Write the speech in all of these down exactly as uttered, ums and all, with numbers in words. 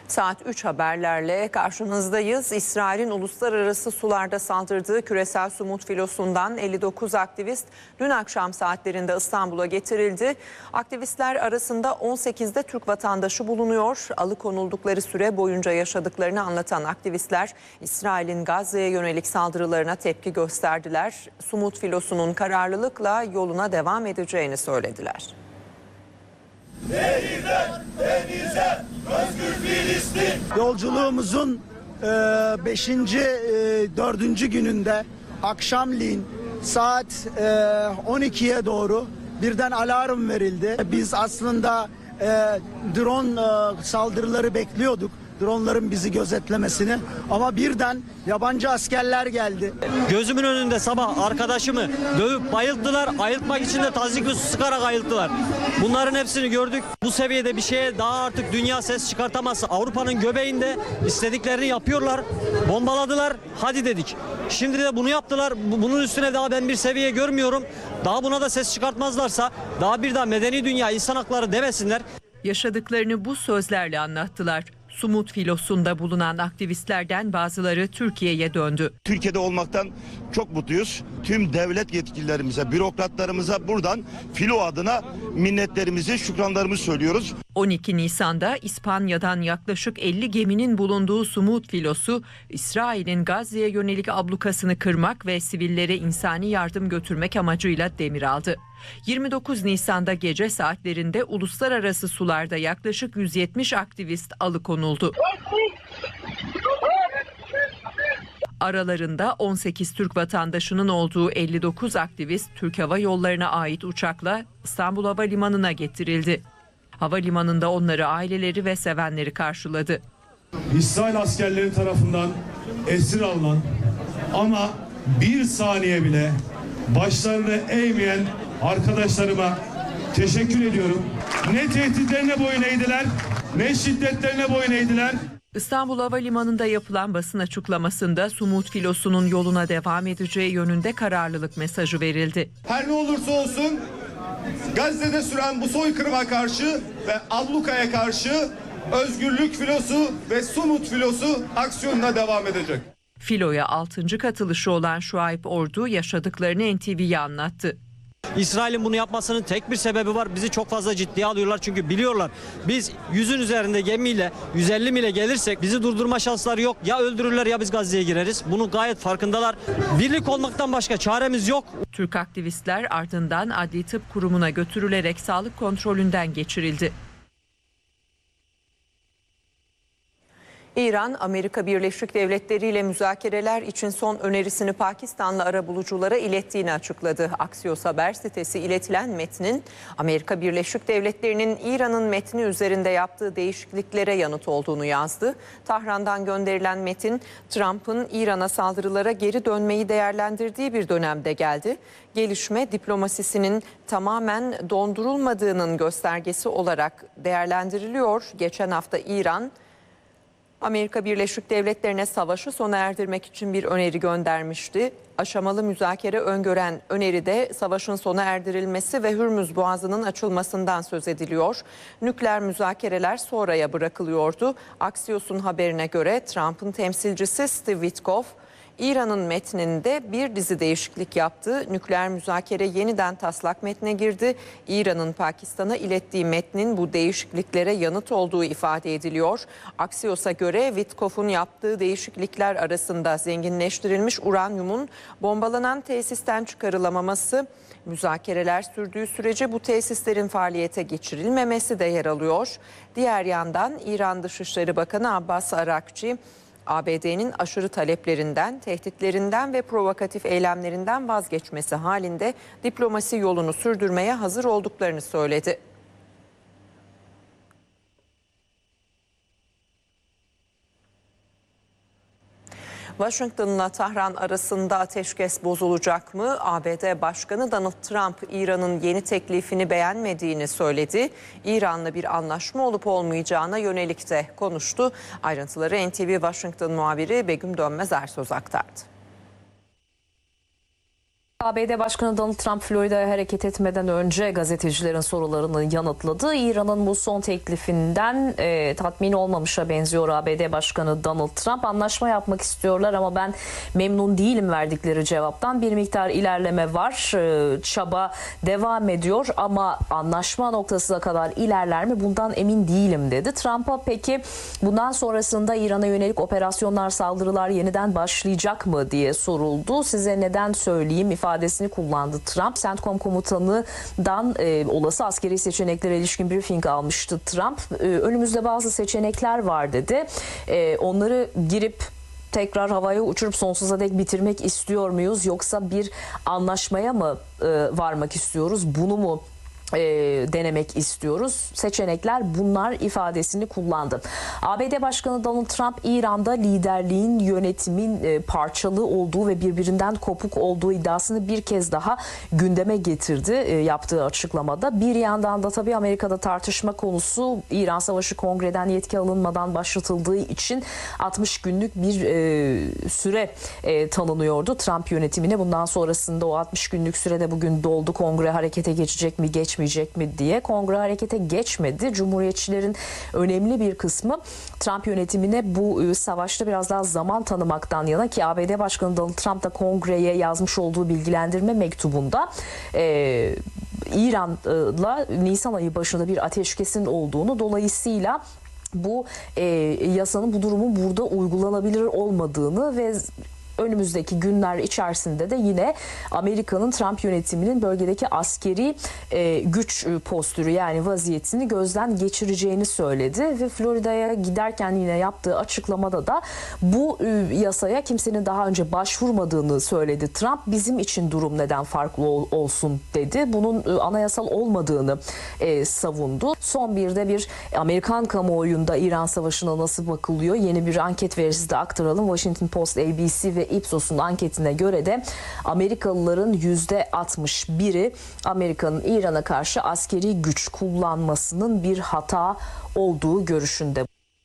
Saat üç haberlerle karşınızdayız. İsrail'in uluslararası sularda saldırdığı küresel sumut filosundan elli dokuz aktivist dün akşam saatlerinde İstanbul'a getirildi. Aktivistler arasında on sekizde Türk vatandaşı bulunuyor. Alıkonuldukları süre boyunca yaşadıklarını anlatan aktivistler İsrail'in Gazze'ye yönelik saldırılarına tepki gösterdiler. Sumut filosunun kararlılıkla yoluna devam edeceğini söylediler. Denizden denize özgür Filistin. Yolculuğumuzun beşinci dördüncü gününde akşamleyin saat on ikiye doğru birden alarm verildi. Biz aslında e, drone e, saldırıları bekliyorduk. Dronların bizi gözetlemesini, ama birden yabancı askerler geldi. Gözümün önünde sabah arkadaşımı dövüp bayılttılar. Ayıltmak için de tazikli su sıkarak ayılttılar. Bunların hepsini gördük. Bu seviyede bir şeye daha artık dünya ses çıkartamaz. Avrupa'nın göbeğinde istediklerini yapıyorlar. Bombaladılar. Hadi dedik. Şimdi de bunu yaptılar. Bunun üstüne daha ben bir seviye görmüyorum. Daha buna da ses çıkartmazlarsa daha bir daha medeni dünya, insan hakları demesinler. Yaşadıklarını bu sözlerle anlattılar. Sumut filosunda bulunan aktivistlerden bazıları Türkiye'ye döndü. Türkiye'de olmaktan çok mutluyuz. Tüm devlet yetkililerimize, bürokratlarımıza buradan filo adına minnetlerimizi, şükranlarımızı söylüyoruz. on iki Nisan'da İspanya'dan yaklaşık elli geminin bulunduğu Sumut filosu, İsrail'in Gazze'ye yönelik ablukasını kırmak ve sivillere insani yardım götürmek amacıyla demir aldı. yirmi dokuz Nisan'da gece saatlerinde uluslararası sularda yaklaşık yüz yetmiş aktivist alıkonuldu. Aralarında on sekiz Türk vatandaşının olduğu elli dokuz aktivist Türk Hava Yolları'na ait uçakla İstanbul Havalimanı'na getirildi. Havalimanında onları aileleri ve sevenleri karşıladı. İsrail askerleri tarafından esir alınan ama bir saniye bile başlarını eğmeyen arkadaşlarıma teşekkür ediyorum. Ne tehditlerine boyun eğdiler, ne şiddetlerine boyun eğdiler. İstanbul Havalimanı'nda yapılan basın açıklamasında Sumut filosunun yoluna devam edeceği yönünde kararlılık mesajı verildi. Her ne olursa olsun Gazze'de süren bu soykırıma karşı ve ablukaya karşı özgürlük filosu ve Sumut filosu aksiyonuna devam edecek. Filoya altıncı katılışı olan Şuayb Ordu yaşadıklarını N T V'ye anlattı. İsrail'in bunu yapmasının tek bir sebebi var. Bizi çok fazla ciddiye alıyorlar çünkü biliyorlar. Biz yüzün üzerinde gemiyle yüz elli mile gelirsek bizi durdurma şansları yok. Ya öldürürler ya biz Gazze'ye gireriz. Bunu gayet farkındalar. Birlik olmaktan başka çaremiz yok. Türk aktivistler ardından Adli Tıp Kurumu'na götürülerek sağlık kontrolünden geçirildi. İran, Amerika Birleşik Devletleri ile müzakereler için son önerisini Pakistanlı arabuluculara ilettiğini açıkladı. Axios haber sitesi iletilen metnin Amerika Birleşik Devletleri'nin İran'ın metni üzerinde yaptığı değişikliklere yanıt olduğunu yazdı. Tahran'dan gönderilen metin, Trump'ın İran'a saldırılara geri dönmeyi değerlendirdiği bir dönemde geldi. Gelişme diplomasisinin tamamen dondurulmadığının göstergesi olarak değerlendiriliyor. Geçen hafta İran, Amerika Birleşik Devletleri'ne savaşı sona erdirmek için bir öneri göndermişti. Aşamalı müzakere öngören öneride savaşın sona erdirilmesi ve Hürmüz Boğazı'nın açılmasından söz ediliyor. Nükleer müzakereler sonraya bırakılıyordu. Axios'un haberine göre Trump'ın temsilcisi Steve Witkoff, İran'ın metninde bir dizi değişiklik yaptı. Nükleer müzakere yeniden taslak metne girdi. İran'ın Pakistan'a ilettiği metnin bu değişikliklere yanıt olduğu ifade ediliyor. Axios'a göre Witkoff'un yaptığı değişiklikler arasında zenginleştirilmiş uranyumun bombalanan tesisten çıkarılamaması, müzakereler sürdüğü sürece bu tesislerin faaliyete geçirilmemesi de yer alıyor. Diğer yandan İran Dışişleri Bakanı Abbas Arakçi, A B D'nin aşırı taleplerinden, tehditlerinden ve provokatif eylemlerinden vazgeçmesi halinde diplomasi yolunu sürdürmeye hazır olduklarını söyledi. Washington'la Tahran arasında ateşkes bozulacak mı? A B D Başkanı Donald Trump, İran'ın yeni teklifini beğenmediğini söyledi. İran'la bir anlaşma olup olmayacağına yönelik de konuştu. Ayrıntıları N T V Washington muhabiri Begüm Dönmez Ersöz aktardı. A B D Başkanı Donald Trump Florida'ya hareket etmeden önce gazetecilerin sorularını yanıtladı. İran'ın bu son teklifinden e, tatmin olmamışa benziyor A B D Başkanı Donald Trump. Anlaşma yapmak istiyorlar ama ben memnun değilim verdikleri cevaptan. Bir miktar ilerleme var. E, çaba devam ediyor ama anlaşma noktasına kadar ilerler mi? Bundan emin değilim dedi. Trump'a peki bundan sonrasında İran'a yönelik operasyonlar, saldırılar yeniden başlayacak mı diye soruldu. Size neden söyleyeyim ifadesini kullandı Trump. CENTCOM komutanından e, olası askeri seçeneklere ilişkin briefing almıştı Trump. E, önümüzde bazı seçenekler var dedi. E, onları girip tekrar havaya uçurup sonsuza dek bitirmek istiyor muyuz? Yoksa bir anlaşmaya mı e, varmak istiyoruz? Bunu mu E, denemek istiyoruz? Seçenekler bunlar ifadesini kullandı. A B D Başkanı Donald Trump İran'da liderliğin, yönetimin e, parçalı olduğu ve birbirinden kopuk olduğu iddiasını bir kez daha gündeme getirdi e, yaptığı açıklamada. Bir yandan da tabii Amerika'da tartışma konusu İran Savaşı Kongre'den yetki alınmadan başlatıldığı için altmış günlük bir e, süre e, tanınıyordu Trump yönetimine. Bundan sonrasında o altmış günlük sürede bugün doldu. Kongre harekete geçecek mi, geçmeyecek mi diye. Kongre harekete geçmedi. Cumhuriyetçilerin önemli bir kısmı Trump yönetimine bu savaşta biraz daha zaman tanımaktan yana, ki A B D Başkanı Donald Trump da Kongre'ye yazmış olduğu bilgilendirme mektubunda e, İran'la Nisan ayı başında bir ateşkesin olduğunu, dolayısıyla bu e, yasanın, bu durumun burada uygulanabilir olmadığını ve önümüzdeki günler içerisinde de yine Amerika'nın Trump yönetiminin bölgedeki askeri e, güç postürü, yani vaziyetini gözden geçireceğini söyledi ve Florida'ya giderken yine yaptığı açıklamada da bu e, yasaya kimsenin daha önce başvurmadığını söyledi. Trump bizim için durum neden farklı ol, olsun dedi. Bunun e, anayasal olmadığını e, savundu. Son bir de bir Amerikan kamuoyunda İran Savaşı'na nasıl bakılıyor? Yeni bir anket verisi de aktaralım. Washington Post, A B C ve Ipsos'un anketine göre de Amerikalıların yüzde altmış biri Amerika'nın İran'a karşı askeri güç kullanmasının bir hata olduğu görüşünde.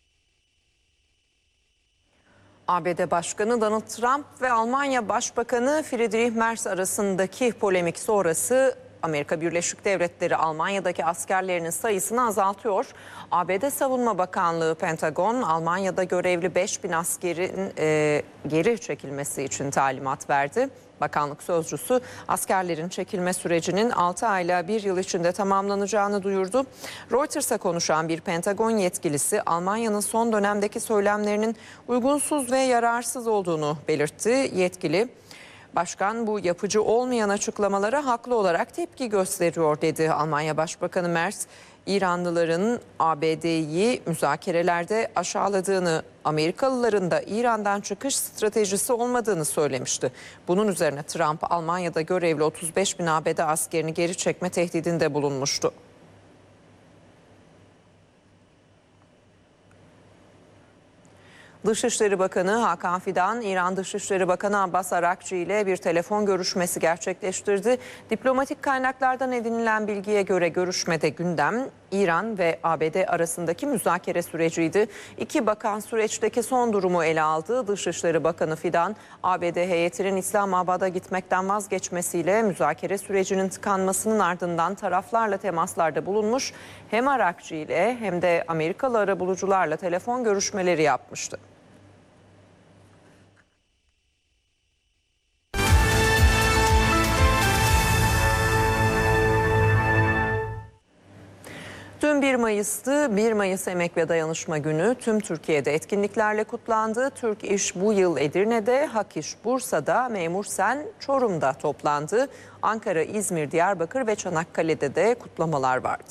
A B D Başkanı Donald Trump ve Almanya Başbakanı Friedrich Merz arasındaki polemik sonrası Amerika Birleşik Devletleri Almanya'daki askerlerinin sayısını azaltıyor. A B D Savunma Bakanlığı Pentagon, Almanya'da görevli beş bin askerin e, geri çekilmesi için talimat verdi. Bakanlık sözcüsü askerlerin çekilme sürecinin altı ayla bir yıl içinde tamamlanacağını duyurdu. Reuters'a konuşan bir Pentagon yetkilisi Almanya'nın son dönemdeki söylemlerinin uygunsuz ve yararsız olduğunu belirtti. Yetkili, "Başkan bu yapıcı olmayan açıklamalara haklı olarak tepki gösteriyor" dedi. Almanya Başbakanı Merz, İranlıların A B D'yi müzakerelerde aşağıladığını, Amerikalıların da İran'dan çıkış stratejisi olmadığını söylemişti. Bunun üzerine Trump, Almanya'da görevli otuz beş bin A B D askerini geri çekme tehdidinde bulunmuştu. Dışişleri Bakanı Hakan Fidan, İran Dışişleri Bakanı Abbas Arakçı ile bir telefon görüşmesi gerçekleştirdi. Diplomatik kaynaklardan edinilen bilgiye göre görüşmede gündem İran ve A B D arasındaki müzakere süreciydi. İki bakan süreçteki son durumu ele aldı. Dışişleri Bakanı Fidan, A B D heyetinin İslamabad'a gitmekten vazgeçmesiyle müzakere sürecinin tıkanmasının ardından taraflarla temaslarda bulunmuş, hem Arakçı ile hem de Amerikalı arabulucularla telefon görüşmeleri yapmıştı. Dün bir Mayıs'tı. bir Mayıs Emek ve Dayanışma Günü tüm Türkiye'de etkinliklerle kutlandı. Türk İş bu yıl Edirne'de, Hak İş Bursa'da, Memur Sen Çorum'da toplandı. Ankara, İzmir, Diyarbakır ve Çanakkale'de de kutlamalar vardı.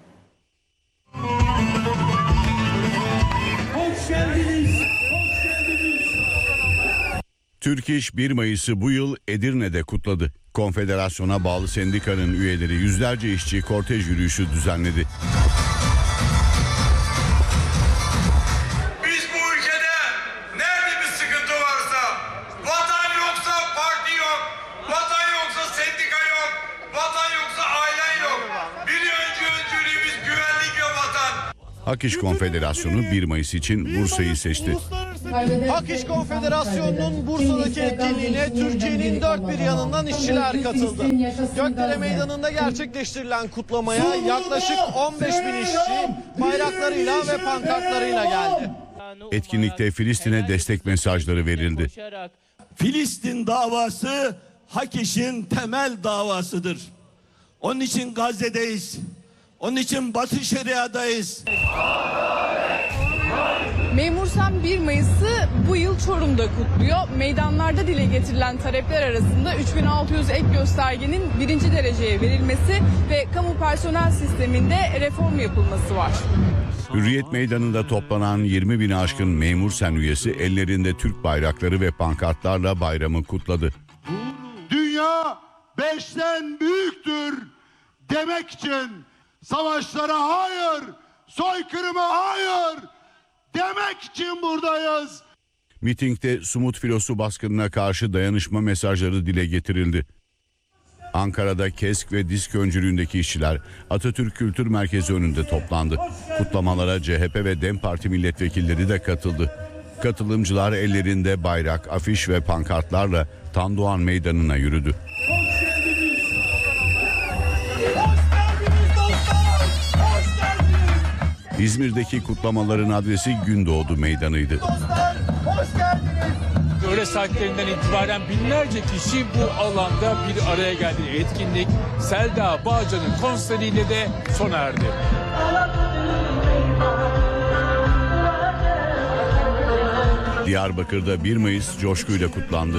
Hoş geldiniz. Hoş geldiniz. Türk İş bir Mayıs'ı bu yıl Edirne'de kutladı. Konfederasyona bağlı sendikanın üyeleri yüzlerce işçi kortej yürüyüşü düzenledi. Biz bu ülkede nerede bir sıkıntı varsa, vatan yoksa parti yok, vatan yoksa sendika yok, vatan yoksa ailen yok. Bir önce öncülüğümüz güvenlik ve vatan. Hak İş Konfederasyonu bir Mayıs için Bursa'yı seçti. Hak İş Konfederasyonu'nun Bursa'daki etkinliğine Türkiye'nin dört bir yanından işçiler katıldı. Gökdere Meydanı'nda gerçekleştirilen kutlamaya yaklaşık on beş bin işçi bayraklarıyla ve pankartlarıyla geldi. Etkinlikte Filistin'e destek mesajları verildi. Filistin davası Hak İş'in temel davasıdır. Onun için Gazze'deyiz. Onun için Batı Şeria'dayız. Memursan bir Mayıs'ı bu yıl Çorum'da kutluyor. Meydanlarda dile getirilen talepler arasında üç bin altı yüz ek göstergenin birinci dereceye verilmesi ve kamu personel sisteminde reform yapılması var. Hürriyet Meydanı'nda toplanan yirmi bini aşkın Memur Sen üyesi ellerinde Türk bayrakları ve pankartlarla bayramı kutladı. Dünya beşten büyüktür demek için savaşlara hayır, soykırıma hayır demek için buradayız. Mitingde Sumut filosu baskınına karşı dayanışma mesajları dile getirildi. Ankara'da KESK ve DİSK öncülüğündeki işçiler Atatürk Kültür Merkezi önünde toplandı. Kutlamalara C H P ve DEM Parti milletvekilleri de katıldı. Katılımcılar ellerinde bayrak, afiş ve pankartlarla Tandoğan Meydanı'na yürüdü. İzmir'deki kutlamaların adresi Gündoğdu Meydanı'ydı. Öğle saatlerinden itibaren binlerce kişi bu alanda bir araya geldi. Etkinlik Selda Bağcan'ın konseriyle de sona erdi. Diyarbakır'da bir Mayıs coşkuyla kutlandı.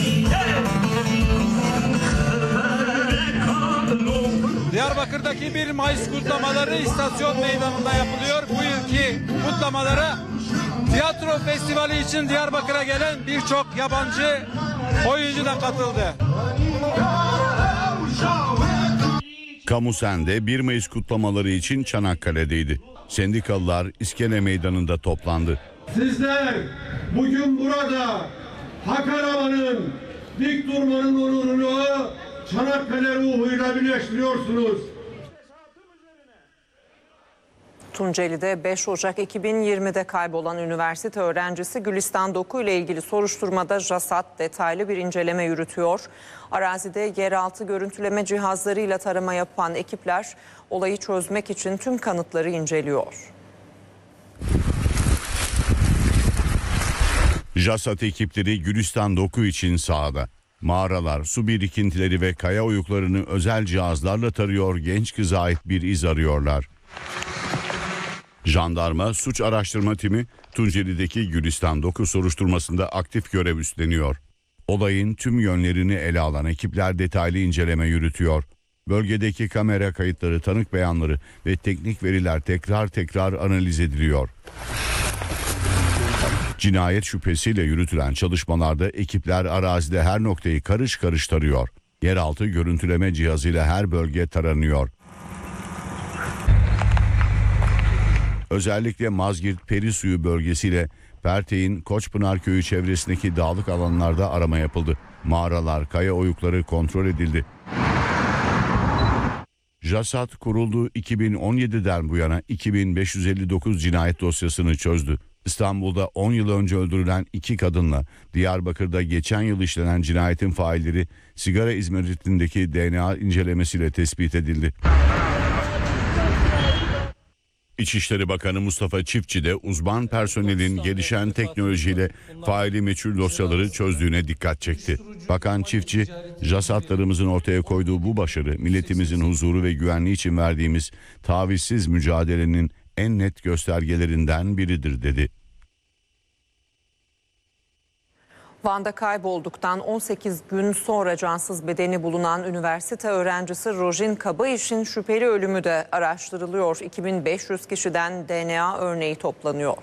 Diyarbakır'daki bir Mayıs kutlamaları istasyon meydanında yapılıyor. Bu yılki kutlamalara tiyatro festivali için Diyarbakır'a gelen birçok yabancı oyuncu da katıldı. Kamu Sen'de bir Mayıs kutlamaları için Çanakkale'deydi. Sendikalılar İskele Meydanı'nda toplandı. Sizler bugün burada hak aramanın, dik durmanın onurunu Çanakkale ruhuyla birleştiriyorsunuz. Tunceli'de beş Ocak iki bin yirmide kaybolan üniversite öğrencisi Gülistan Doku ile ilgili soruşturmada JASAT detaylı bir inceleme yürütüyor. Arazide yeraltı görüntüleme cihazlarıyla tarama yapan ekipler olayı çözmek için tüm kanıtları inceliyor. JASAT ekipleri Gülistan Doku için sahada. Mağaralar, su birikintileri ve kaya oyuklarını özel cihazlarla tarıyor, genç kıza ait bir iz arıyorlar. Jandarma Suç Araştırma Timi Tunceli'deki Gülistan Doku soruşturmasında aktif görev üstleniyor. Olayın tüm yönlerini ele alan ekipler detaylı inceleme yürütüyor. Bölgedeki kamera kayıtları, tanık beyanları ve teknik veriler tekrar tekrar analiz ediliyor. Cinayet şüphesiyle yürütülen çalışmalarda ekipler arazide her noktayı karış karış tarıyor. Yeraltı görüntüleme cihazıyla her bölge taranıyor. Özellikle Mazgirt Perisuyu bölgesiyle Pertek'in Koçpınar Köyü çevresindeki dağlık alanlarda arama yapıldı. Mağaralar, kaya oyukları kontrol edildi. JASAT kurulduğu iki bin on yediden bu yana iki bin beş yüz elli dokuz cinayet dosyasını çözdü. İstanbul'da on yıl önce öldürülen iki kadınla Diyarbakır'da geçen yıl işlenen cinayetin failleri sigara izmaritindeki D N A incelemesiyle tespit edildi. İçişleri Bakanı Mustafa Çiftçi de uzman personelin gelişen teknolojiyle faili meçhul dosyaları çözdüğüne dikkat çekti. Bakan Çiftçi, JASAT'larımızın ortaya koyduğu bu başarı milletimizin huzuru ve güvenliği için verdiğimiz tavizsiz mücadelenin en net göstergelerinden biridir dedi. Van'da kaybolduktan on sekiz gün sonra cansız bedeni bulunan üniversite öğrencisi Rojin Kabayiş'in şüpheli ölümü de araştırılıyor. iki bin beş yüz kişiden D N A örneği toplanıyor.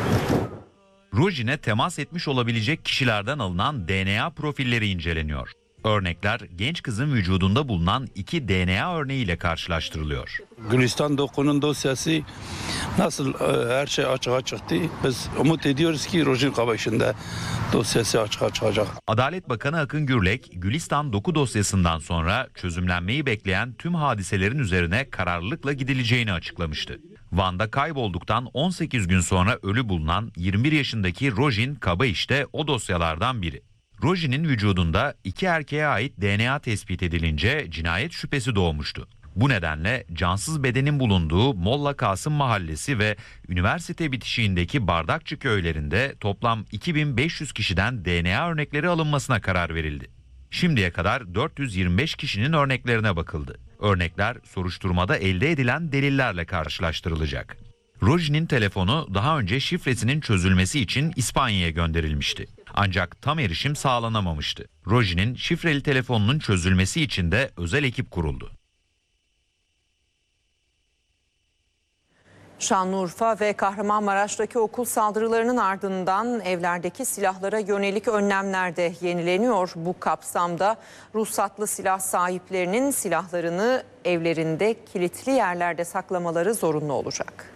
Rojin'e temas etmiş olabilecek kişilerden alınan D N A profilleri inceleniyor. Örnekler genç kızın vücudunda bulunan iki D N A örneğiyle karşılaştırılıyor. Gülistan Doku'nun dosyası nasıl her şey açığa çıktı. Biz umut ediyoruz ki Rojin Kabaşı'nda dosyası açığa çıkacak. Adalet Bakanı Akın Gürlek, Gülistan Doku dosyasından sonra çözümlenmeyi bekleyen tüm hadiselerin üzerine kararlılıkla gidileceğini açıklamıştı. Van'da kaybolduktan on sekiz gün sonra ölü bulunan yirmi bir yaşındaki Rojin Kabayiş de o dosyalardan biri. Rojin'in vücudunda iki erkeğe ait D N A tespit edilince cinayet şüphesi doğmuştu. Bu nedenle cansız bedenin bulunduğu Molla Kasım Mahallesi ve üniversite bitişiğindeki Bardakçı köylerinde toplam iki bin beş yüz kişiden D N A örnekleri alınmasına karar verildi. Şimdiye kadar dört yüz yirmi beş kişinin örneklerine bakıldı. Örnekler soruşturmada elde edilen delillerle karşılaştırılacak. Rojin'in telefonu daha önce şifresinin çözülmesi için İspanya'ya gönderilmişti. Ancak tam erişim sağlanamamıştı. Rojin'in şifreli telefonunun çözülmesi için de özel ekip kuruldu. Şanlıurfa ve Kahramanmaraş'taki okul saldırılarının ardından evlerdeki silahlara yönelik önlemler de yenileniyor. Bu kapsamda ruhsatlı silah sahiplerinin silahlarını evlerinde kilitli yerlerde saklamaları zorunlu olacak.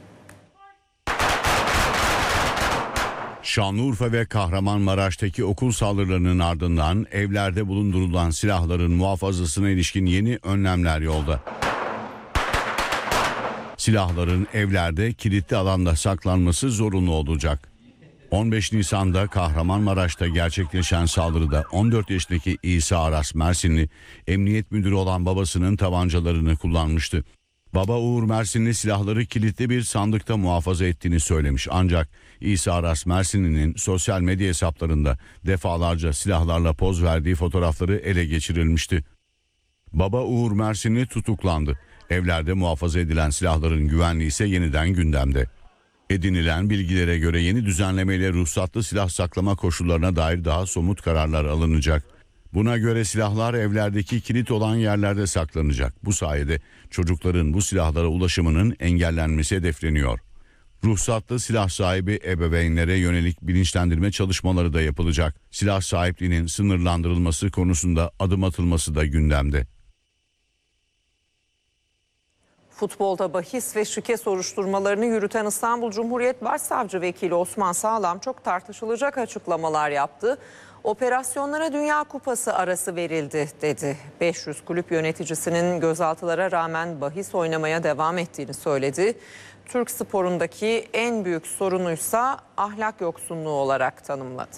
Şanlıurfa ve Kahramanmaraş'taki okul saldırılarının ardından evlerde bulundurulan silahların muhafazasına ilişkin yeni önlemler yolda. Silahların evlerde kilitli alanda saklanması zorunlu olacak. on beş Nisan'da Kahramanmaraş'ta gerçekleşen saldırıda on dört yaşındaki İsa Aras Mersinli emniyet müdürü olan babasının tabancalarını kullanmıştı. Baba Uğur Mersinli silahları kilitli bir sandıkta muhafaza ettiğini söylemiş. Ancak İsa Aras Mersinli'nin sosyal medya hesaplarında defalarca silahlarla poz verdiği fotoğrafları ele geçirilmişti. Baba Uğur Mersinli tutuklandı. Evlerde muhafaza edilen silahların güvenliği ise yeniden gündemde. Edinilen bilgilere göre yeni düzenlemeyle ruhsatlı silah saklama koşullarına dair daha somut kararlar alınacak. Buna göre silahlar evlerdeki kilit olan yerlerde saklanacak. Bu sayede çocukların bu silahlara ulaşımının engellenmesi hedefleniyor. Ruhsatlı silah sahibi ebeveynlere yönelik bilinçlendirme çalışmaları da yapılacak. Silah sahipliğinin sınırlandırılması konusunda adım atılması da gündemde. Futbolda bahis ve şike soruşturmalarını yürüten İstanbul Cumhuriyet Başsavcı Vekili Osman Sağlam çok tartışılacak açıklamalar yaptı. Operasyonlara Dünya Kupası arası verildi dedi. beş yüz kulüp yöneticisinin gözaltılara rağmen bahis oynamaya devam ettiğini söyledi. Türk sporundaki en büyük sorunuysa ahlak yoksunluğu olarak tanımladı.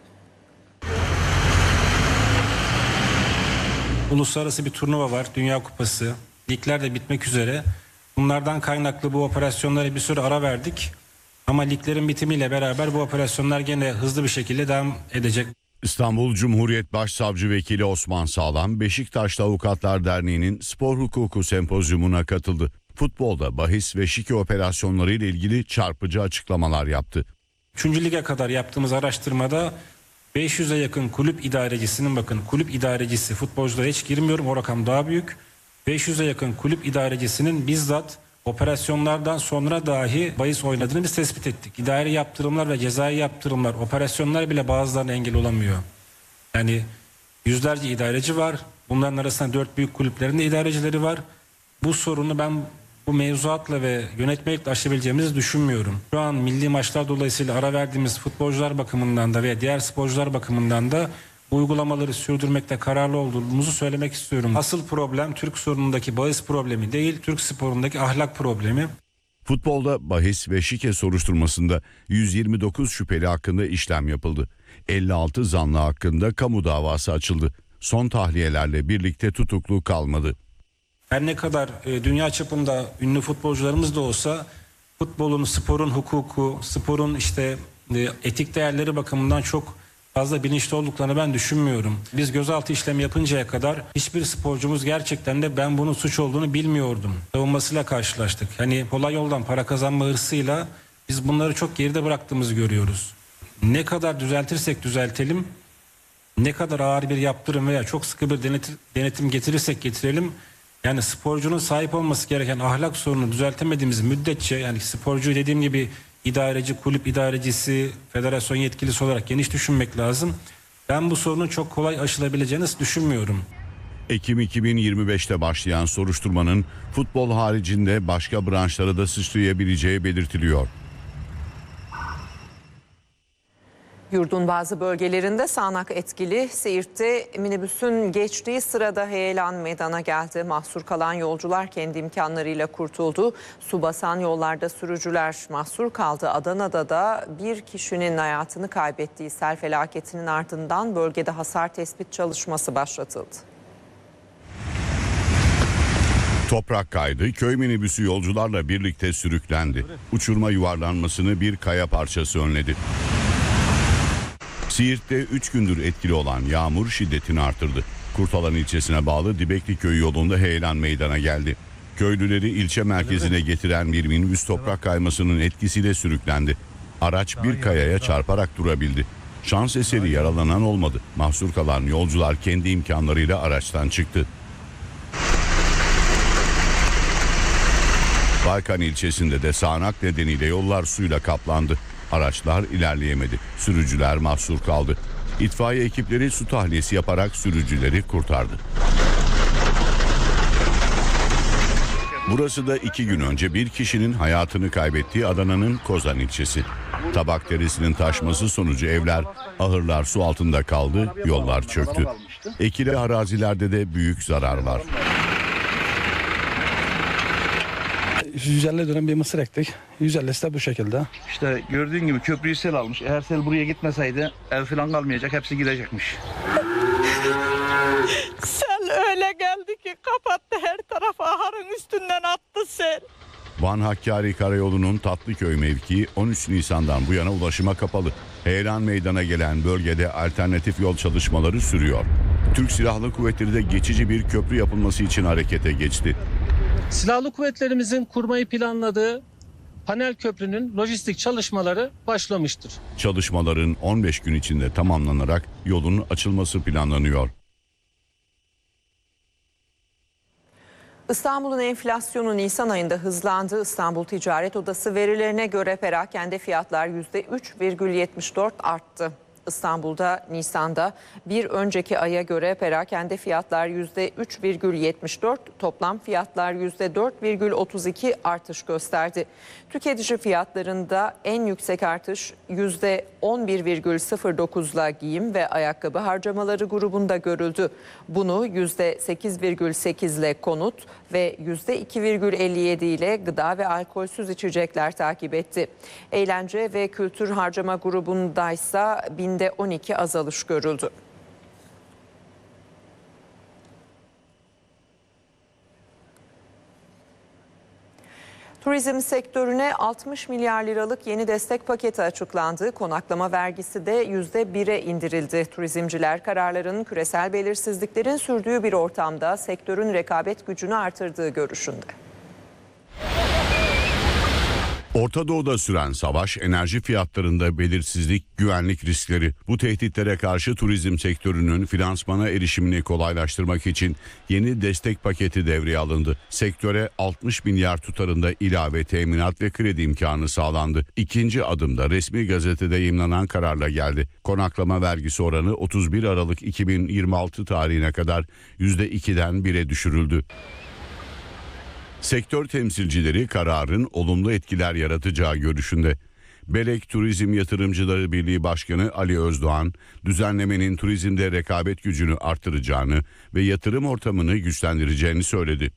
Uluslararası bir turnuva var, Dünya Kupası. Ligler de bitmek üzere. Bunlardan kaynaklı bu operasyonlara bir süre ara verdik. Ama liglerin bitimiyle beraber bu operasyonlar gene hızlı bir şekilde devam edecek. İstanbul Cumhuriyet Başsavcı Vekili Osman Sağlam, Beşiktaş'ta Avukatlar Derneği'nin spor hukuku sempozyumuna katıldı. Futbolda bahis ve şike operasyonları ile ilgili çarpıcı açıklamalar yaptı. Üçüncü lige kadar yaptığımız araştırmada beş yüze yakın kulüp idarecisinin, bakın kulüp idarecisi, futbolculara hiç girmiyorum, o rakam daha büyük. beş yüze yakın kulüp idarecisinin bizzat operasyonlardan sonra dahi bahis oynadığını biz tespit ettik. İdari yaptırımlar ve cezai yaptırımlar, operasyonlar bile bazılarına engel olamıyor. Yani yüzlerce idareci var. Bunların arasında dört büyük kulüplerin de idarecileri var. Bu sorunu ben bu mevzuatla ve yönetmelikle aşabileceğimizi düşünmüyorum. Şu an milli maçlar dolayısıyla ara verdiğimiz futbolcular bakımından da ve diğer sporcular bakımından da uygulamaları sürdürmekte kararlı olduğumuzu söylemek istiyorum. Asıl problem Türk sorunundaki bahis problemi değil, Türk sporundaki ahlak problemi. Futbolda bahis ve şike soruşturmasında yüz yirmi dokuz şüpheli hakkında işlem yapıldı. elli altı zanlı hakkında kamu davası açıldı. Son tahliyelerle birlikte tutuklu kalmadı. Her ne kadar e, dünya çapında ünlü futbolcularımız da olsa futbolun, sporun hukuku, sporun işte e, etik değerleri bakımından çok fazla bilinçli olduklarını ben düşünmüyorum. Biz gözaltı işlemi yapıncaya kadar hiçbir sporcumuz gerçekten de ben bunun suç olduğunu bilmiyordum savunmasıyla karşılaştık. Hani kolay yoldan para kazanma hırsıyla biz bunları çok geride bıraktığımızı görüyoruz. Ne kadar düzeltirsek düzeltelim, ne kadar ağır bir yaptırım veya çok sıkı bir denetim, denetim getirirsek getirelim, yani sporcunun sahip olması gereken ahlak sorununu düzeltemediğimiz müddetçe, yani sporcu dediğim gibi idareci, kulüp idarecisi, federasyon yetkilisi olarak geniş düşünmek lazım. Ben bu sorunun çok kolay aşılabileceğini düşünmüyorum. Ekim iki bin yirmi beşte başlayan soruşturmanın futbol haricinde başka branşlara da sıçrayabileceği belirtiliyor. Yurdun bazı bölgelerinde sağanak etkili. Siirt'te minibüsün geçtiği sırada heyelan meydana geldi. Mahsur kalan yolcular kendi imkanlarıyla kurtuldu. Su basan yollarda sürücüler mahsur kaldı. Adana'da da bir kişinin hayatını kaybettiği sel felaketinin ardından bölgede hasar tespit çalışması başlatıldı. Toprak kaydı, köy minibüsü yolcularla birlikte sürüklendi. Uçurma yuvarlanmasını bir kaya parçası önledi. Siirt'te üç gündür etkili olan yağmur şiddetini artırdı. Kurtalan ilçesine bağlı Dibekli köyü yolunda heyelan meydana geldi. Köylüleri ilçe merkezine getiren bir minibüs toprak kaymasının etkisiyle sürüklendi. Araç bir kayaya çarparak durabildi. Şans eseri yaralanan olmadı. Mahsur kalan yolcular kendi imkanlarıyla araçtan çıktı. Baykan ilçesinde de sağanak nedeniyle yollar suyla kaplandı. Araçlar ilerleyemedi. Sürücüler mahsur kaldı. İtfaiye ekipleri su tahliyesi yaparak sürücüleri kurtardı. Burası da iki gün önce bir kişinin hayatını kaybettiği Adana'nın Kozan ilçesi. Tabak derisinin taşması sonucu evler, ahırlar su altında kaldı, yollar çöktü. Ekili arazilerde de büyük zarar var. yüz elli dönüm bir mısır ektik. yüz ellisi de bu şekilde. İşte gördüğün gibi köprüyü sel almış. Eğer sel buraya gitmeseydi ev falan kalmayacak. Hepsi gidecekmiş. Sel öyle geldi ki kapattı her tarafı. Ahırın üstünden attı sel. Van Hakkari Karayolu'nun Tatlıköy mevkii on üç Nisan'dan bu yana ulaşıma kapalı. Heyelan meydana gelen bölgede alternatif yol çalışmaları sürüyor. Türk Silahlı Kuvvetleri de geçici bir köprü yapılması için harekete geçti. Silahlı kuvvetlerimizin kurmayı planladığı panel köprünün lojistik çalışmaları başlamıştır. Çalışmaların on beş gün içinde tamamlanarak yolun açılması planlanıyor. İstanbul'un enflasyonu Nisan ayında hızlandı. İstanbul Ticaret Odası verilerine göre perakende fiyatlar yüzde üç virgül yetmiş dört arttı. İstanbul'da Nisan'da bir önceki aya göre perakende fiyatlar yüzde üç virgül yetmiş dört, toplam fiyatlar yüzde dört virgül otuz iki artış gösterdi. Tüketici fiyatlarında en yüksek artış yüzde on bir virgül sıfır dokuzla giyim ve ayakkabı harcamaları grubunda görüldü. Bunu yüzde sekiz virgül sekizle konut ve yüzde iki virgül elli yedi ile gıda ve alkolsüz içecekler takip etti. Eğlence ve kültür harcama grubundaysa binde on iki azalış görüldü. Turizm sektörüne altmış milyar liralık yeni destek paketi açıklandı. Konaklama vergisi de yüzde bire indirildi. Turizmciler kararların küresel belirsizliklerin sürdüğü bir ortamda sektörün rekabet gücünü artırdığı görüşünde. Orta Doğu'da süren savaş, enerji fiyatlarında belirsizlik, güvenlik riskleri. Bu tehditlere karşı turizm sektörünün finansmana erişimini kolaylaştırmak için yeni destek paketi devreye alındı. Sektöre altmış milyar tutarında ilave teminat ve kredi imkanı sağlandı. İkinci adımda resmi gazetede yayımlanan kararla geldi. Konaklama vergisi oranı otuz bir Aralık iki bin yirmi altı tarihine kadar yüzde ikiden bire düşürüldü. Sektör temsilcileri kararın olumlu etkiler yaratacağı görüşünde. Belek Turizm Yatırımcıları Birliği Başkanı Ali Özdoğan, düzenlemenin turizmde rekabet gücünü artıracağını ve yatırım ortamını güçlendireceğini söyledi.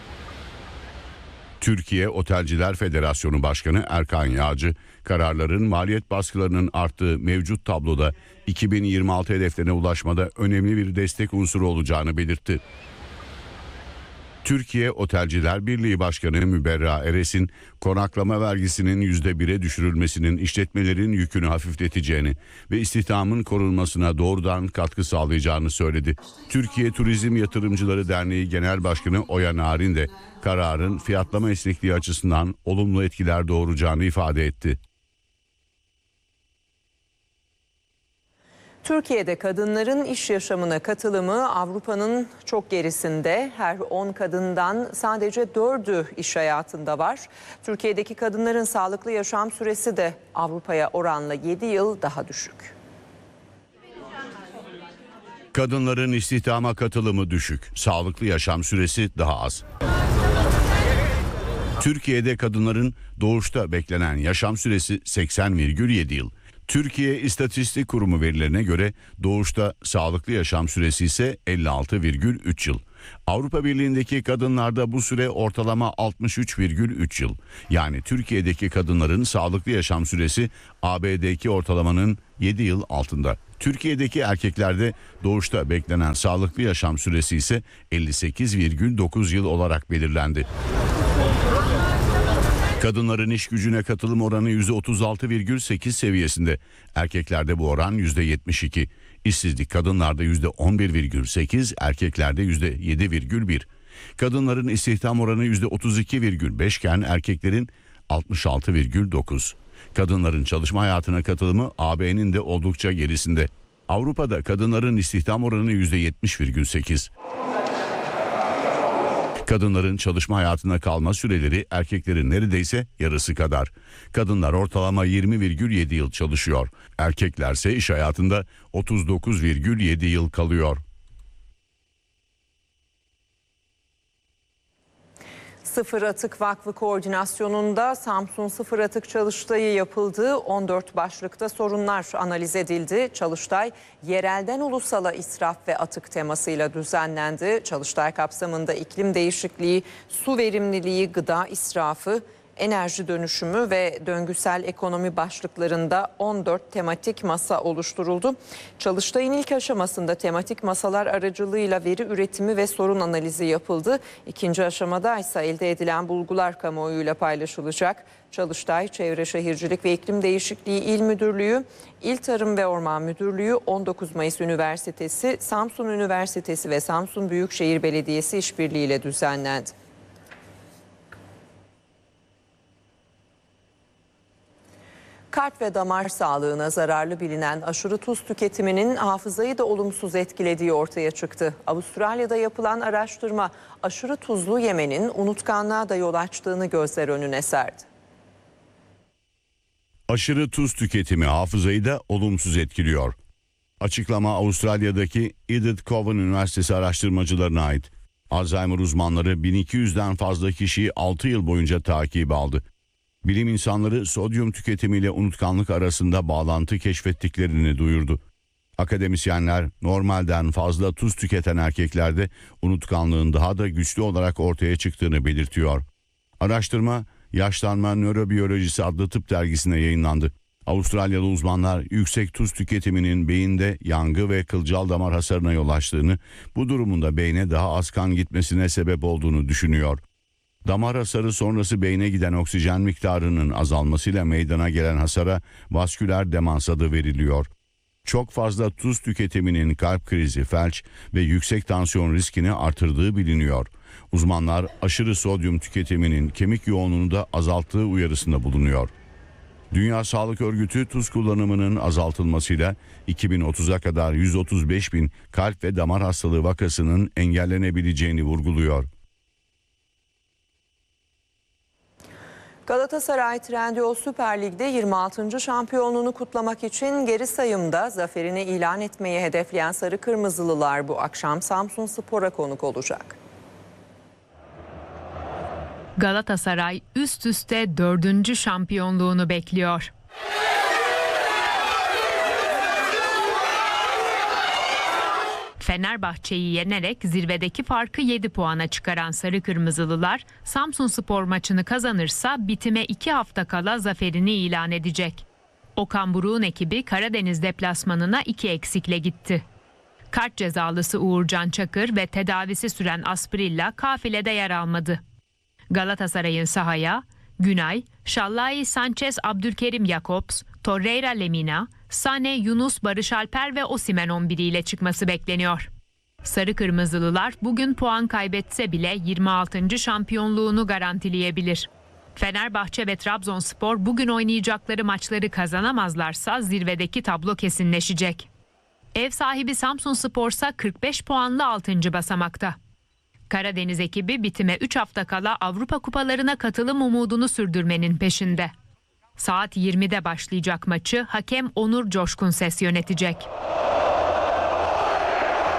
Türkiye Otelciler Federasyonu Başkanı Erkan Yağcı, kararların maliyet baskılarının arttığı mevcut tabloda iki bin yirmi altı hedeflerine ulaşmada önemli bir destek unsuru olacağını belirtti. Türkiye Otelciler Birliği Başkanı Müberra Eres'in konaklama vergisinin yüzde bire düşürülmesinin işletmelerin yükünü hafifleteceğini ve istihdamın korunmasına doğrudan katkı sağlayacağını söyledi. Türkiye Turizm Yatırımcıları Derneği Genel Başkanı Oya Narin de kararın fiyatlama esnekliği açısından olumlu etkiler doğuracağını ifade etti. Türkiye'de kadınların iş yaşamına katılımı Avrupa'nın çok gerisinde. Her on kadından sadece dördü iş hayatında var. Türkiye'deki kadınların sağlıklı yaşam süresi de Avrupa'ya oranla yedi yıl daha düşük. Kadınların istihdama katılımı düşük, sağlıklı yaşam süresi daha az. Türkiye'de kadınların doğuşta beklenen yaşam süresi seksen virgül yedi yıl. Türkiye İstatistik Kurumu verilerine göre doğuşta sağlıklı yaşam süresi ise elli altı virgül üç yıl. Avrupa Birliği'ndeki kadınlarda bu süre ortalama altmış üç virgül üç yıl. Yani Türkiye'deki kadınların sağlıklı yaşam süresi A B D'deki ortalamanın yedi yıl altında. Türkiye'deki erkeklerde doğuşta beklenen sağlıklı yaşam süresi ise elli sekiz virgül dokuz yıl olarak belirlendi. Kadınların iş gücüne katılım oranı yüzde otuz altı virgül sekiz seviyesinde. Erkeklerde bu oran yüzde yetmiş iki. İşsizlik kadınlarda yüzde on bir virgül sekiz, erkeklerde yüzde yedi virgül bir. Kadınların istihdam oranı yüzde otuz iki virgül beş iken erkeklerin altmış altı virgül dokuz. Kadınların çalışma hayatına katılımı A B'nin de oldukça gerisinde. Avrupa'da kadınların istihdam oranı yüzde yetmiş virgül sekiz. Kadınların çalışma hayatına kalma süreleri erkeklerin neredeyse yarısı kadar. Kadınlar ortalama yirmi virgül yedi yıl çalışıyor. Erkeklerse iş hayatında otuz dokuz virgül yedi yıl kalıyor. Sıfır Atık Vakfı koordinasyonunda Samsun Sıfır Atık Çalıştayı yapıldı. on dört başlıkta sorunlar analiz edildi. Çalıştay yerelden ulusala israf ve atık temasıyla düzenlendi. Çalıştay kapsamında iklim değişikliği, su verimliliği, gıda israfı, enerji dönüşümü ve döngüsel ekonomi başlıklarında on dört tematik masa oluşturuldu. Çalıştayın ilk aşamasında tematik masalar aracılığıyla veri üretimi ve sorun analizi yapıldı. İkinci aşamada ise elde edilen bulgular kamuoyuyla paylaşılacak. Çalıştay, Çevre Şehircilik ve İklim Değişikliği İl Müdürlüğü, İl Tarım ve Orman Müdürlüğü, on dokuz Mayıs Üniversitesi, Samsun Üniversitesi ve Samsun Büyükşehir Belediyesi işbirliğiyle düzenlendi. Kalp ve damar sağlığına zararlı bilinen aşırı tuz tüketiminin hafızayı da olumsuz etkilediği ortaya çıktı. Avustralya'da yapılan araştırma aşırı tuzlu yemenin unutkanlığa da yol açtığını gözler önüne serdi. Aşırı tuz tüketimi hafızayı da olumsuz etkiliyor. Açıklama Avustralya'daki Edith Cowan Üniversitesi araştırmacılarına ait. Alzheimer uzmanları bin iki yüzden fazla kişiyi altı yıl boyunca takip aldı. Bilim insanları sodyum tüketimiyle unutkanlık arasında bağlantı keşfettiklerini duyurdu. Akademisyenler normalden fazla tuz tüketen erkeklerde unutkanlığın daha da güçlü olarak ortaya çıktığını belirtiyor. Araştırma Yaşlanma Nörobiyolojisi adlı tıp dergisine yayınlandı. Avustralyalı uzmanlar yüksek tuz tüketiminin beyinde yangı ve kılcal damar hasarına yol açtığını, bu durumunda beyne daha az kan gitmesine sebep olduğunu düşünüyor. Damar hasarı sonrası beyne giden oksijen miktarının azalmasıyla meydana gelen hasara vasküler demans adı veriliyor. Çok fazla tuz tüketiminin kalp krizi, felç ve yüksek tansiyon riskini artırdığı biliniyor. Uzmanlar aşırı sodyum tüketiminin kemik yoğunluğunu da azalttığı uyarısında bulunuyor. Dünya Sağlık Örgütü tuz kullanımının azaltılmasıyla iki bin otuza kadar yüz otuz beş bin kalp ve damar hastalığı vakasının engellenebileceğini vurguluyor. Galatasaray Trendyol Süper Lig'de yirmi altıncı şampiyonluğunu kutlamak için geri sayımda zaferini ilan etmeyi hedefleyen Sarı Kırmızılılar bu akşam Samsunspor'a konuk olacak. Galatasaray üst üste dördüncü şampiyonluğunu bekliyor. Fenerbahçe'yi yenerek zirvedeki farkı yedi puana çıkaran Sarı Kırmızılılar, Samsunspor maçını kazanırsa bitime iki hafta kala zaferini ilan edecek. Okan Buruk'un ekibi Karadeniz deplasmanına iki eksikle gitti. Kart cezalısı Uğurcan Çakır ve tedavisi süren Asprilla kafilede yer almadı. Galatasaray'ın sahaya Günay, Şallai Sanchez, Abdülkerim Jakobs, Torreira Lemina, Sane, Yunus, Barış Alper ve Osimhen on bir ile çıkması bekleniyor. Sarı Kırmızılılar bugün puan kaybetse bile yirmi altıncı şampiyonluğunu garantileyebilir. Fenerbahçe ve Trabzonspor bugün oynayacakları maçları kazanamazlarsa zirvedeki tablo kesinleşecek. Ev sahibi Samsunspor ise kırk beş puanla altıncı basamakta. Karadeniz ekibi bitime üç hafta kala Avrupa kupalarına katılım umudunu sürdürmenin peşinde. Saat yirmide başlayacak maçı hakem Onur Coşkun Ses yönetecek.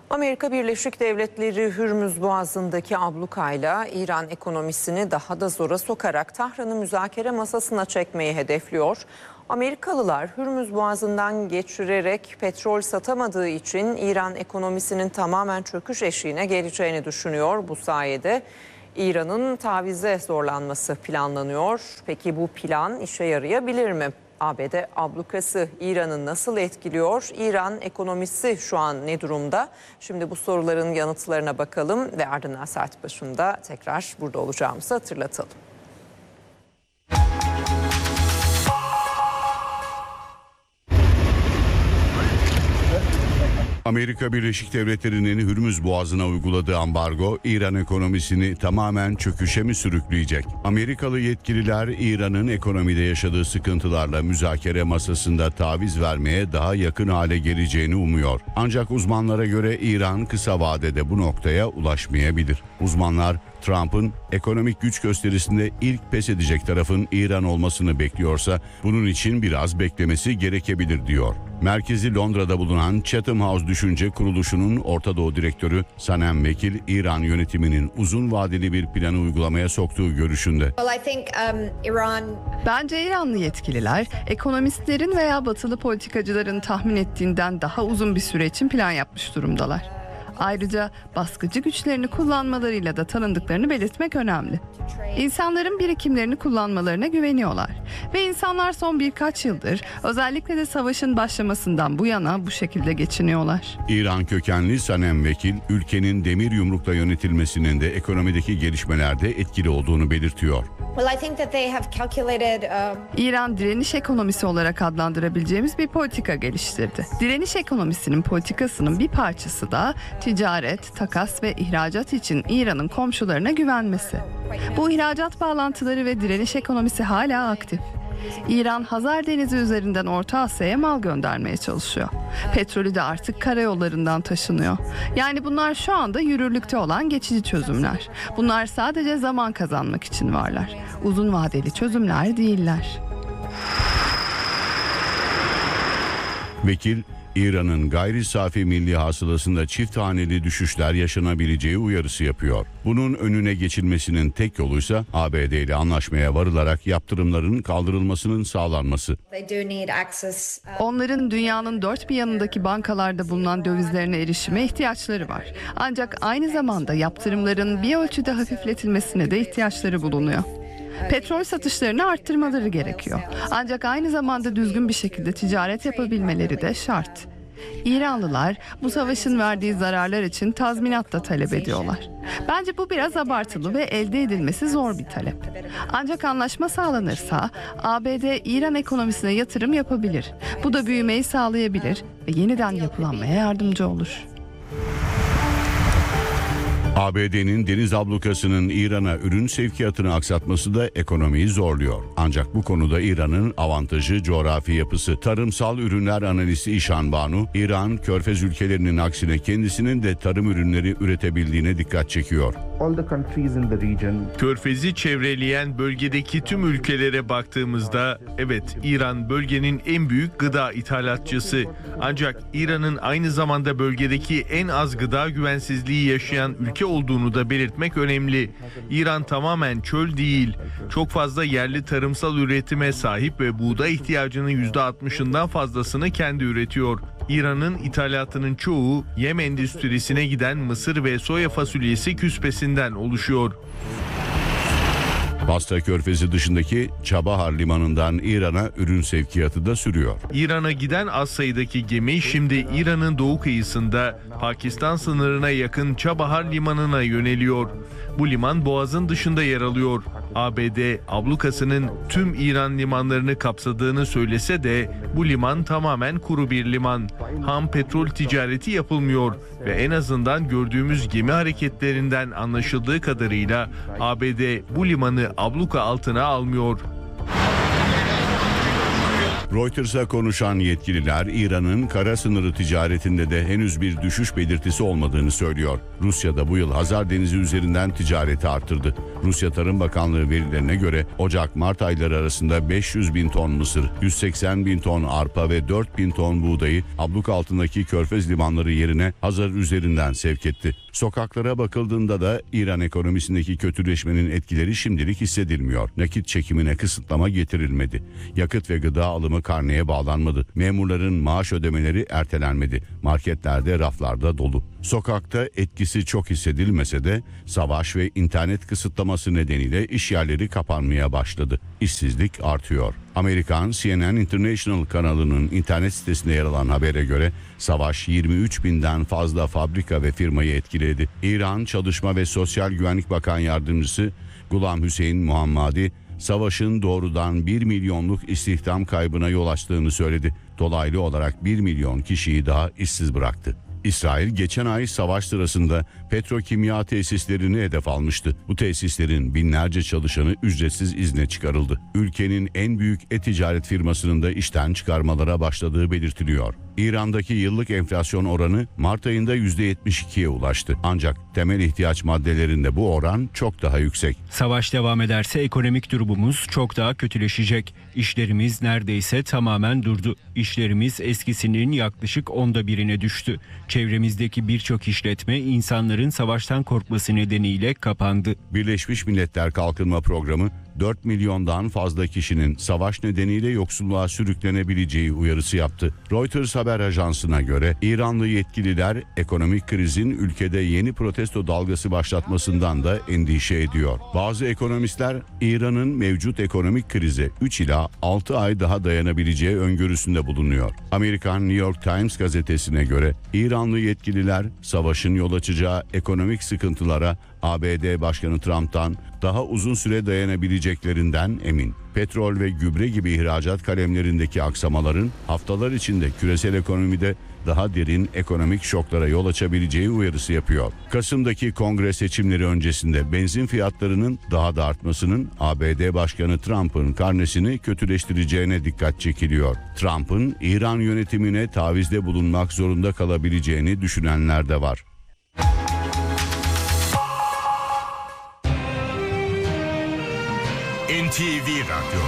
Amerika Birleşik Devletleri Hürmüz Boğazı'ndaki ablukayla İran ekonomisini daha da zora sokarak Tahran'ı müzakere masasına çekmeyi hedefliyor. Amerikalılar Hürmüz Boğazı'ndan geçirerek petrol satamadığı için İran ekonomisinin tamamen çöküş eşiğine geleceğini düşünüyor. Bu sayede İran'ın tavize zorlanması planlanıyor. Peki bu plan işe yarayabilir mi? A B D ablukası İran'ı nasıl etkiliyor? İran ekonomisi şu an ne durumda? Şimdi bu soruların yanıtlarına bakalım ve ardından saat başında tekrar burada olacağımızı hatırlatalım. Amerika Birleşik Devletleri'nin Hürmüz Boğazı'na uyguladığı ambargo İran ekonomisini tamamen çöküşe mi sürükleyecek? Amerikalı yetkililer İran'ın ekonomide yaşadığı sıkıntılarla müzakere masasında taviz vermeye daha yakın hale geleceğini umuyor. Ancak uzmanlara göre İran kısa vadede bu noktaya ulaşmayabilir. Uzmanlar Trump'ın ekonomik güç gösterisinde ilk pes edecek tarafın İran olmasını bekliyorsa bunun için biraz beklemesi gerekebilir diyor. Merkezi Londra'da bulunan Chatham House Düşünce Kuruluşu'nun Orta Doğu Direktörü Sanem Vekil, İran yönetiminin uzun vadeli bir planı uygulamaya soktuğu görüşünde. Bence İranlı yetkililer ekonomistlerin veya batılı politikacıların tahmin ettiğinden daha uzun bir süre için plan yapmış durumdalar. Ayrıca baskıcı güçlerini kullanmalarıyla da tanındıklarını belirtmek önemli. İnsanların birikimlerini kullanmalarına güveniyorlar. Ve insanlar son birkaç yıldır özellikle de savaşın başlamasından bu yana bu şekilde geçiniyorlar. İran kökenli Sanem Vekil, ülkenin demir yumrukla yönetilmesinin de ekonomideki gelişmelerde etkili olduğunu belirtiyor. İran direniş ekonomisi olarak adlandırabileceğimiz bir politika geliştirdi. Direniş ekonomisinin politikasının bir parçası da ticaret, takas ve ihracat için İran'ın komşularına güvenmesi. Bu ihracat bağlantıları ve direniş ekonomisi hala aktif. İran, Hazar Denizi üzerinden Orta Asya'ya mal göndermeye çalışıyor. Petrolü de artık karayollarından taşınıyor. Yani bunlar şu anda yürürlükte olan geçici çözümler. Bunlar sadece zaman kazanmak için varlar. Uzun vadeli çözümler değiller. Vekil, İran'ın gayri safi milli hasılasında çift haneli düşüşler yaşanabileceği uyarısı yapıyor. Bunun önüne geçilmesinin tek yoluysa A B D ile anlaşmaya varılarak yaptırımların kaldırılmasının sağlanması. Onların dünyanın dört bir yanındaki bankalarda bulunan dövizlerine erişime ihtiyaçları var. Ancak aynı zamanda yaptırımların bir ölçüde hafifletilmesine de ihtiyaçları bulunuyor. Petrol satışlarını arttırmaları gerekiyor. Ancak aynı zamanda düzgün bir şekilde ticaret yapabilmeleri de şart. İranlılar bu savaşın verdiği zararlar için tazminat da talep ediyorlar. Bence bu biraz abartılı ve elde edilmesi zor bir talep. Ancak anlaşma sağlanırsa A B D İran ekonomisine yatırım yapabilir. Bu da büyümeyi sağlayabilir ve yeniden yapılanmaya yardımcı olur. A B D'nin deniz ablukasının İran'a ürün sevkiyatını aksatması da ekonomiyi zorluyor. Ancak bu konuda İran'ın avantajı coğrafi yapısı. Tarımsal ürünler analisti İşan Banu, İran, Körfez ülkelerinin aksine kendisinin de tarım ürünleri üretebildiğine dikkat çekiyor. Körfez'i çevreleyen bölgedeki tüm ülkelere baktığımızda evet İran bölgenin en büyük gıda ithalatçısı. Ancak İran'ın aynı zamanda bölgedeki en az gıda güvensizliği yaşayan ülke olduğunu da belirtmek önemli. İran tamamen çöl değil. Çok fazla yerli tarımsal üretime sahip ve buğday ihtiyacının yüzde altmışından fazlasını kendi üretiyor. İran'ın ithalatının çoğu yem endüstrisine giden mısır ve soya fasulyesi küspesinden oluşuyor. Basra Körfezi dışındaki Çabahar limanından İran'a ürün sevkiyatı da sürüyor. İran'a giden az sayıdaki gemi şimdi İran'ın doğu kıyısında Pakistan sınırına yakın Çabahar limanına yöneliyor. Bu liman Boğaz'ın dışında yer alıyor. A B D ablukasının tüm İran limanlarını kapsadığını söylese de bu liman tamamen kuru bir liman. Ham petrol ticareti yapılmıyor ve en azından gördüğümüz gemi hareketlerinden anlaşıldığı kadarıyla A B D bu limanı abluka altına almıyor. Reuters'a konuşan yetkililer İran'ın kara sınırı ticaretinde de henüz bir düşüş belirtisi olmadığını söylüyor. Rusya da bu yıl Hazar Denizi üzerinden ticareti arttırdı. Rusya Tarım Bakanlığı verilerine göre Ocak-Mart ayları arasında beş yüz bin ton mısır, yüz seksen bin ton arpa ve dört bin ton buğdayı abluk altındaki körfez limanları yerine Hazar üzerinden sevk etti. Sokaklara bakıldığında da İran ekonomisindeki kötüleşmenin etkileri şimdilik hissedilmiyor. Nakit çekimine kısıtlama getirilmedi. Yakıt ve gıda alımı karneye bağlanmadı. Memurların maaş ödemeleri ertelenmedi. Marketlerde raflarda dolu. Sokakta etkisi çok hissedilmese de savaş ve internet kısıtlaması nedeniyle iş yerleri kapanmaya başladı. İşsizlik artıyor. Amerikan C N N International kanalının internet sitesinde yer alan habere göre savaş yirmi üç binden fazla fabrika ve firmayı etkiledi. İran Çalışma ve Sosyal Güvenlik Bakan Yardımcısı Gulam Hüseyin Muhammadi, savaşın doğrudan bir milyonluk istihdam kaybına yol açtığını söyledi. Dolaylı olarak bir milyon kişiyi daha işsiz bıraktı. İsrail geçen ay savaş sırasında petrokimya tesislerini hedef almıştı. Bu tesislerin binlerce çalışanı ücretsiz izne çıkarıldı. Ülkenin en büyük e-ticaret firmasının da işten çıkarmalara başladığı belirtiliyor. İran'daki yıllık enflasyon oranı Mart ayında yüzde yetmiş ikiye ulaştı. Ancak temel ihtiyaç maddelerinde bu oran çok daha yüksek. Savaş devam ederse ekonomik durumumuz çok daha kötüleşecek. İşlerimiz neredeyse tamamen durdu. İşlerimiz eskisinin yaklaşık onda birine düştü. Çevremizdeki birçok işletme insanların savaştan korkması nedeniyle kapandı. Birleşmiş Milletler Kalkınma Programı dört milyondan fazla kişinin savaş nedeniyle yoksulluğa sürüklenebileceği uyarısı yaptı. Reuters haber ajansına göre İranlı yetkililer ekonomik krizin ülkede yeni protesto dalgası başlatmasından da endişe ediyor. Bazı ekonomistler İran'ın mevcut ekonomik krize üç ila altı ay daha dayanabileceği öngörüsünde bulunuyor. Amerikan New York Times gazetesine göre İranlı yetkililer savaşın yol açacağı ekonomik sıkıntılara A B D Başkanı Trump'tan daha uzun süre dayanabileceklerinden emin. Petrol ve gübre gibi ihracat kalemlerindeki aksamaların haftalar içinde küresel ekonomide daha derin ekonomik şoklara yol açabileceği uyarısı yapıyor. Kasım'daki kongre seçimleri öncesinde benzin fiyatlarının daha da artmasının A B D Başkanı Trump'ın karnesini kötüleştireceğine dikkat çekiliyor. Trump'ın İran yönetimine tavizde bulunmak zorunda kalabileceğini düşünenler de var. N T V Radyo.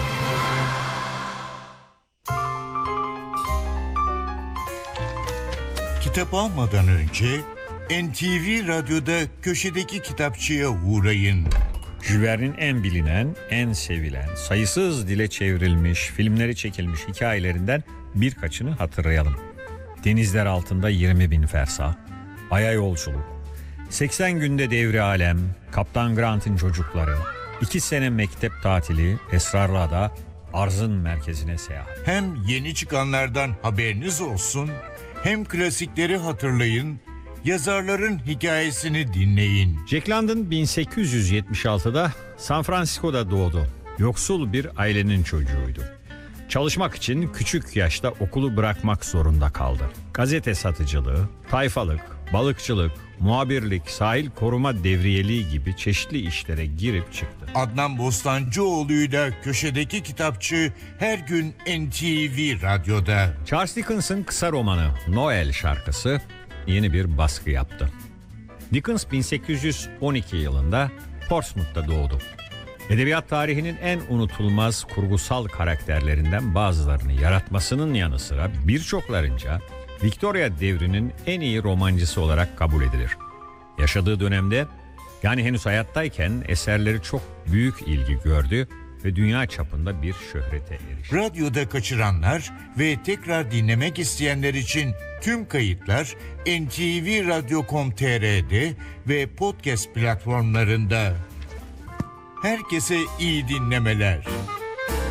Kitap almadan önce N T V Radyo'da köşedeki kitapçıya uğrayın. Jules Verne'in en bilinen, en sevilen, sayısız dile çevrilmiş, filmleri çekilmiş hikayelerinden birkaçını hatırlayalım. Denizler altında yirmi bin fersah, Ay'a yolculuk, seksen günde devri alem, Kaptan Grant'ın çocukları, iki sene mektep tatili, Esrarlı Ada, arzın merkezine seyahat. Hem yeni çıkanlardan haberiniz olsun, hem klasikleri hatırlayın, yazarların hikayesini dinleyin. Jack London bin sekiz yüz yetmiş altıda San Francisco'da doğdu. Yoksul bir ailenin çocuğuydu. Çalışmak için küçük yaşta okulu bırakmak zorunda kaldı. Gazete satıcılığı, tayfalık, balıkçılık, muhabirlik, sahil koruma devriyeliği gibi çeşitli işlere girip çıktı. Adnan Bostancıoğlu'yla köşedeki kitapçı her gün N T V Radyo'da. Charles Dickens'ın kısa romanı Noel şarkısı yeni bir baskı yaptı. Dickens bin sekiz yüz on iki yılında Portsmouth'ta doğdu. Edebiyat tarihinin en unutulmaz kurgusal karakterlerinden bazılarını yaratmasının yanı sıra birçoklarınca Victoria devrinin en iyi romancısı olarak kabul edilir. Yaşadığı dönemde, yani henüz hayattayken eserleri çok büyük ilgi gördü ve dünya çapında bir şöhrete erişti. Radyoda kaçıranlar ve tekrar dinlemek isteyenler için tüm kayıtlar N T V Radyo nokta com nokta t r'de ve podcast platformlarında. Herkese iyi dinlemeler.